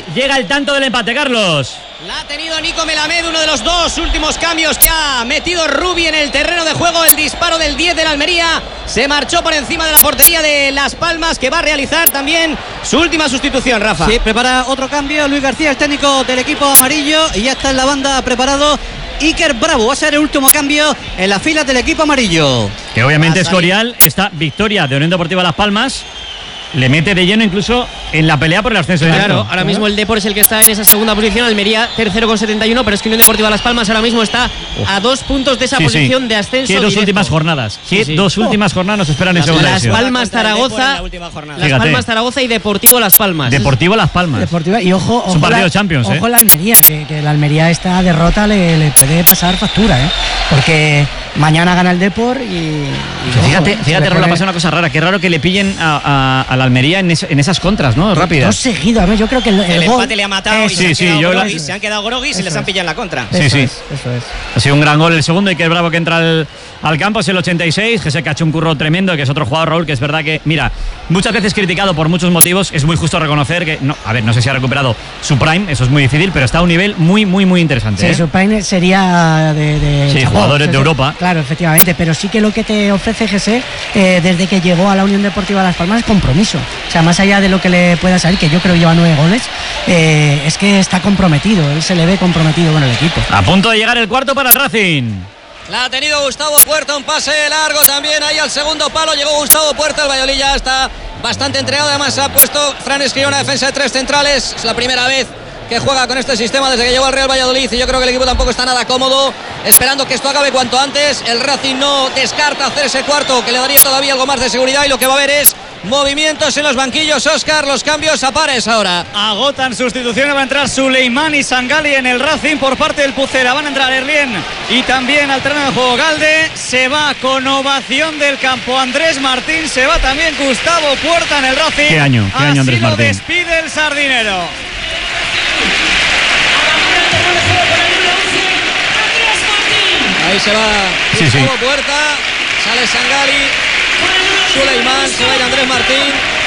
y llega el tanto del empate, Carlos. La ha tenido Nico Melamed, uno de los dos últimos cambios que ha metido Rubi en el terreno de juego. El disparo del 10 de la Almería se marchó por encima de la portería de Las Palmas, que va a realizar también su última sustitución, Rafa. Sí, prepara otro cambio Luis García, el técnico del equipo amarillo, y ya está en la banda preparado Iker Bravo. Va a ser el último cambio en las filas del equipo amarillo. Que obviamente es Escorial, esta victoria de Unión Deportiva Las Palmas le mete de lleno incluso en la pelea por el ascenso directo. Claro, ahora mismo el Depor es el que está en esa segunda posición, Almería tercero con 71, pero es que Unión Deportiva Las Palmas ahora mismo está a 2 puntos de esa posición de ascenso. ¿Qué dos directo? Últimas jornadas? ¿Qué dos últimas jornadas nos esperan en segunda división? Las Palmas Zaragoza, Las Palmas Zaragoza y Deportivo Las Palmas. Deportivo Las Palmas. Deportiva, y ojo, es un partido de Champions, ojo la Almería, que la Almería esta derrota le puede pasar factura, porque mañana gana el Depor y fíjate, Raúl, ha pasado una cosa rara. Qué raro que le pillen a la Almería en esas contras, ¿no? Rápidas. Dos seguidos, yo creo que el gol empate le ha matado y se han quedado groguis y les han pillado en la contra. Eso es. Ha sido un gran gol el segundo, y que es Bravo que entra al campo, es el 86, que se cachó un curro tremendo, que es otro jugador, Raúl, que es verdad que, mira, muchas veces criticado por muchos motivos, es muy justo reconocer que, no sé si ha recuperado su prime, eso es muy difícil, pero está a un nivel muy, muy, muy interesante. Sí, su prime sería de jugadores de Europa. Claro, efectivamente, pero sí que lo que te ofrece José desde que llegó a la Unión Deportiva Las Palmas es compromiso. O sea, más allá de lo que le pueda salir, que yo creo que lleva 9 goles, es que está comprometido, él se le ve comprometido con el equipo. A punto de llegar el cuarto para el Racing. La ha tenido Gustavo Puerta, un pase largo también ahí al segundo palo, llegó Gustavo Puerta, el Valladolid ya está bastante entregado, además ha puesto Fran Escribano una defensa de 3 centrales, es la primera vez que juega con este sistema desde que llegó al Real Valladolid, y yo creo que el equipo tampoco está nada cómodo, esperando que esto acabe cuanto antes. El Racing no descarta hacer ese cuarto, que le daría todavía algo más de seguridad, y lo que va a haber es movimientos en los banquillos. Óscar, los cambios a pares ahora. Agotan sustituciones, va a entrar Suleimán y Sangali en el Racing por parte del Pucela. Van a entrar Erlien y también al terreno de juego Galde. Se va con ovación del campo Andrés Martín. Se va también Gustavo Puerta en el Racing. ¿Qué año Andrés Martín? Lo despide el sardinero. Ahí se va Gustavo Puerta, sale Sangali, Suleimán, se va a ir Andrés Martín.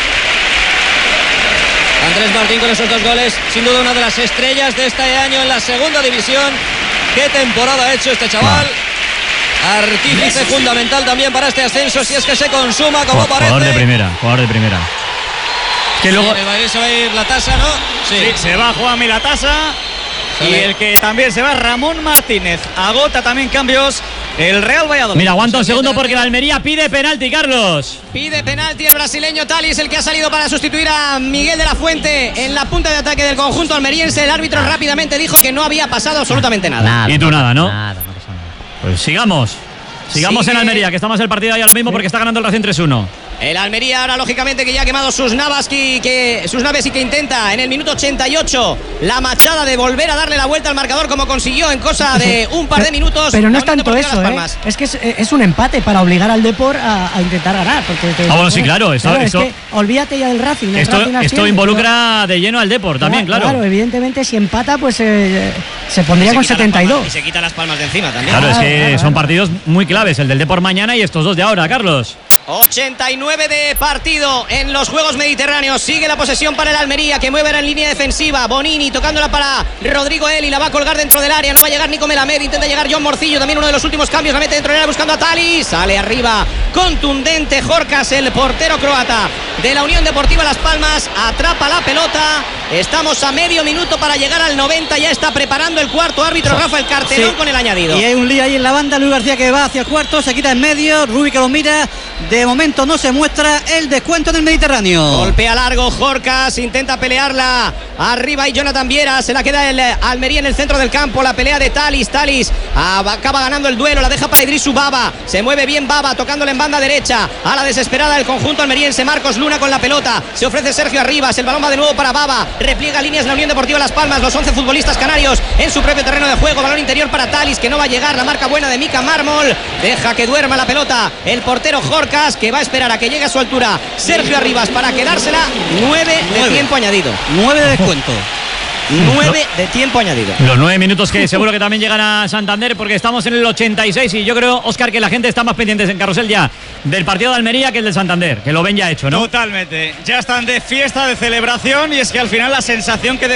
Andrés Martín con esos 2 goles, sin duda una de las estrellas de este año en la segunda división. Qué temporada ha hecho este chaval. Artífice fundamental también para este ascenso, si es que se consuma como parece. Jugador de primera. Que luego se va a ir la tasa, ¿no? Sí, se va Juanmi la tasa. Y el que también se va Ramón Martínez. Agota también cambios el Real Valladolid. Mira, aguanta un segundo porque la Almería pide penalti, Carlos. Pide penalti el brasileño Talis, el que ha salido para sustituir a Miguel de la Fuente en la punta de ataque del conjunto almeriense. El árbitro rápidamente dijo que no había pasado absolutamente nada. Y tú nada, ¿no? Nada. Pues sigamos en Almería, que estamos en el partido ahí ahora mismo porque está ganando el Racing 3-1. El Almería ahora lógicamente que ya ha quemado sus naves y que intenta en el minuto 88 la machada de volver a darle la vuelta al marcador, como consiguió en cosa de un par de minutos. Pero no es tanto eso, es que es un empate para obligar al Depor a intentar ganar. Bueno, sí, claro. Es que olvídate ya del Racing. Esto involucra de lleno al Depor también, claro. Claro, evidentemente si empata pues se pondría con 72. Y se quita las palmas de encima también. Claro, es que son partidos muy claves, el del Depor mañana y estos 2 de ahora, Carlos. 89 de partido en los Juegos Mediterráneos. Sigue la posesión para el Almería, que mueve ahora en línea defensiva. Bonini tocándola para Rodrigo Eli, la va a colgar dentro del área. No va a llegar Nico Melamed, intenta llegar John Morcillo, también uno de los últimos cambios. La mete dentro del área buscando a Talis. Sale arriba, contundente Jorkas, el portero croata de la Unión Deportiva Las Palmas. Atrapa la pelota. Estamos a medio minuto para llegar al 90. Ya está preparando el cuarto árbitro Rafa, el cartelón con el añadido. Y hay un lío ahí en la banda. Luis García que va hacia el cuarto, se quita en medio. Rubi que lo mira. De momento no se muestra el descuento en el Mediterráneo. Golpea largo Jorkas, intenta pelearla arriba y Jonathan Viera, se la queda el Almería en el centro del campo. La pelea de Talis acaba ganando el duelo, la deja para Idrisu Baba. Se mueve bien Baba, tocándole en banda derecha a la desesperada del conjunto almeriense. Marcos Luna con la pelota, se ofrece Sergio Arribas, el balón va de nuevo para Baba, repliega líneas la Unión Deportiva Las Palmas, los 11 futbolistas canarios en su propio terreno de juego. Balón interior para Talis, que no va a llegar, la marca buena de Mika Mármol, deja que duerma la pelota el portero Jorkas, que va a esperar a que llegue a su altura Sergio Arribas para quedársela. 9 de tiempo añadido. 9 de descuento. 9 de tiempo añadido. Los 9 minutos que seguro que también llegan a Santander, porque estamos en el 86 y yo creo, Óscar, que la gente está más pendiente en Carrusel ya del partido de Almería que el del Santander, que lo ven ya hecho, ¿no? Totalmente. Ya están de fiesta, de celebración, y es que al final la sensación que